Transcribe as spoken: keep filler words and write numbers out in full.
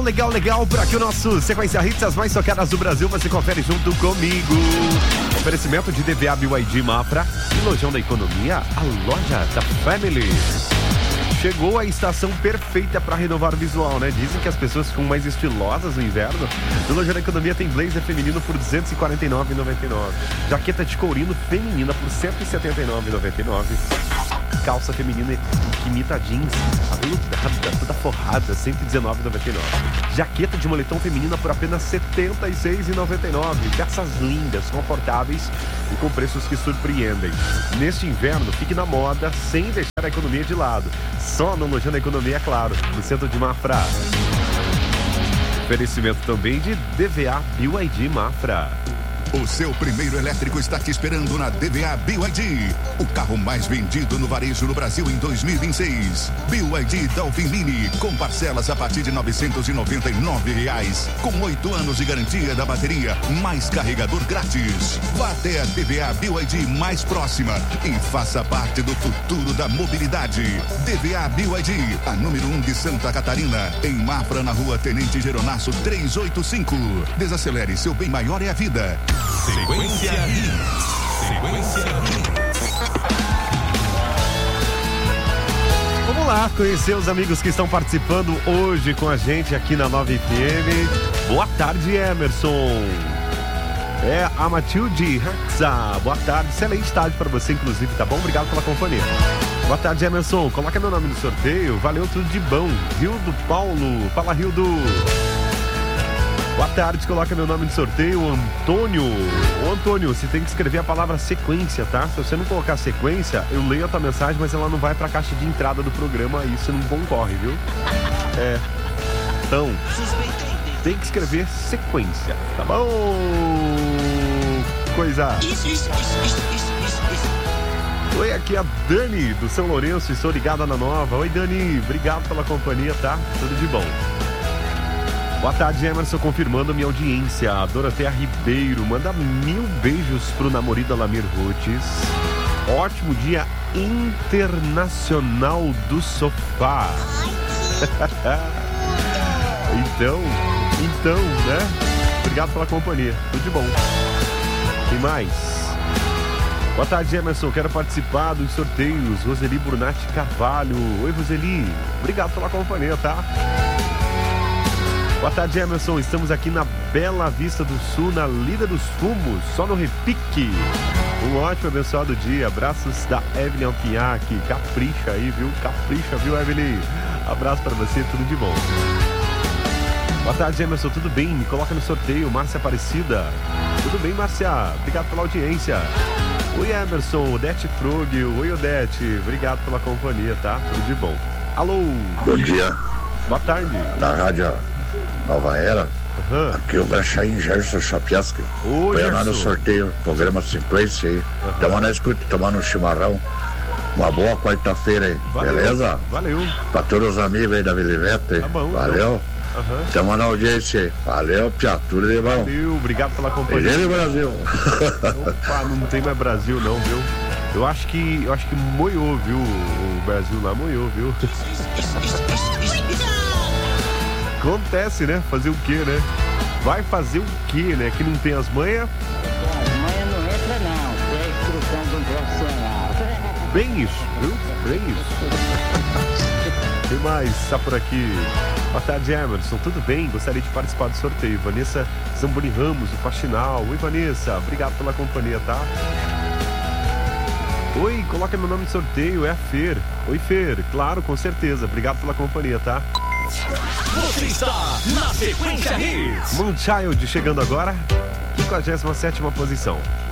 legal, legal. Por aqui o nosso Sequência Hits, as mais tocadas do Brasil. Você confere junto comigo. Oferecimento de D V A B Y D Mafra e Lojão da Economia, a loja da Family. Chegou a estação perfeita para renovar o visual, né? Dizem que as pessoas ficam mais estilosas no inverno. No Lojão da Economia tem blazer feminino por duzentos e quarenta e nove reais e noventa e nove centavos. Jaqueta de courino feminina por cento e setenta e nove reais e noventa e nove centavos. Calça feminina que imita jeans, aveludada, toda forrada, cento e dezenove reais e noventa e nove centavos. Jaqueta de moletom feminina por apenas setenta e seis reais e noventa e nove centavos. Peças lindas, confortáveis e com preços que surpreendem. Neste inverno, fique na moda sem deixar a economia de lado. Só no Lojão da Economia, é claro, no centro de Mafra. Oferecimento também de D V A B Y D Mafra. O seu primeiro elétrico está te esperando na D V A B Y D. O carro mais vendido no varejo no Brasil em dois mil e vinte e seis. B Y D Dolphin Mini, com parcelas a partir de novecentos e noventa e nove reais. Com oito anos de garantia da bateria, mais carregador grátis. Vá até a D V A B Y D mais próxima e faça parte do futuro da mobilidade. D V A B Y D, a número um de Santa Catarina, em Mafra, na rua Tenente Geronasso trezentos e oitenta e cinco. Desacelere, seu bem maior é a vida. Sequência Hits. Sequência Hits. Vamos lá conhecer os amigos que estão participando hoje com a gente aqui na nove F M. Boa tarde, Emerson. É a Matilde Raxa. Boa tarde, excelente tarde para você, inclusive, tá bom? Obrigado pela companhia. Boa tarde, Emerson. Coloca meu nome no sorteio. Valeu, tudo de bom. Rildo Paulo. Fala, Rildo. Boa tarde, coloca meu nome no sorteio, Antônio. Ô Antônio, você tem que escrever a palavra sequência, tá? Se você não colocar sequência, eu leio a tua mensagem, mas ela não vai pra caixa de entrada do programa, e isso não concorre, viu? É. Então, tem que escrever sequência, tá bom? Coisa. Isso, isso, isso, isso, isso, isso. Oi, aqui é a Dani, do São Lourenço, estou ligada na Nova. Oi, Dani, obrigado pela companhia, tá? Tudo de bom. Boa tarde, Emerson, confirmando a minha audiência. A Doroteia Ribeiro manda mil beijos pro namorado Alamir Rutes. Ótimo dia internacional do sofá. então, então, né? Obrigado pela companhia, tudo de bom. Tem mais? Boa tarde, Emerson, quero participar dos sorteios. Roseli Brunati Carvalho. Oi, Roseli, obrigado pela companhia, tá? Boa tarde, Emerson. Estamos aqui na Bela Vista do Sul, na Lida dos Fumos, só no repique. Um ótimo, abençoado dia. Abraços da Evelyn Alpinhac. Capricha aí, viu? Capricha, viu, Evelyn? Abraço pra você, tudo de bom. Boa tarde, Emerson. Tudo bem? Me coloca no sorteio. Márcia Aparecida. Tudo bem, Márcia? Obrigado pela audiência. Oi, Emerson. Odete Frog. Oi, Odete. Obrigado pela companhia, tá? Tudo de bom. Alô. Bom dia. Boa tarde. Da Rádio Nova Era, uhum. Aqui o Brachaim Gerson Chapiasca. Foi lá no sorteio, programa Sequência aí. Estamos uhum. na escuta, tomando um chimarrão. Uma boa quarta-feira aí, valeu, beleza? Valeu. Pra todos os amigos aí da Vilivete. Tá bom. Valeu. Estamos uhum. na audiência aí. Valeu, Pia, tudo de bom. Valeu, obrigado pela companhia. Beleza, Brasil. Opa, não tem mais Brasil não, viu? Eu acho que, eu acho que moiou, viu? O Brasil lá moiou, viu? Acontece, né? Fazer o quê, né? Vai fazer o quê, né? Que não tem as manhas? As manhas não entra não, é a instrução de um profissional. Bem isso, viu? Bem isso. Quem mais está por aqui? Boa tarde, Emerson. Tudo bem? Gostaria de participar do sorteio. Vanessa Zamboni Ramos, do Faxinal. Oi, Vanessa. Obrigado pela companhia, tá? Oi, coloca meu nome no sorteio. É a Fer. Oi, Fer. Claro, com certeza. Obrigado pela companhia, tá? Você está na Sequência Hits. Moonchild chegando agora, quinquagésima sétima posição.